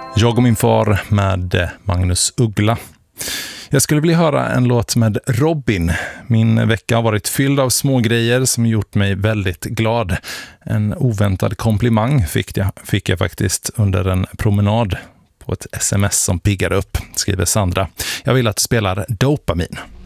Jag och min far med Magnus Uggla. Jag skulle vilja höra en låt med Robin. Min vecka har varit fylld av små grejer som gjort mig väldigt glad. En oväntad komplimang fick jag faktiskt under en promenad på ett sms som piggar upp, skriver Sandra. Jag vill att du spelar Dopamin.